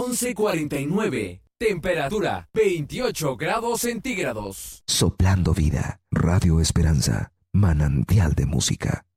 11:49. Temperatura 28 grados centígrados. Soplando vida. Radio Esperanza. Manantial de música.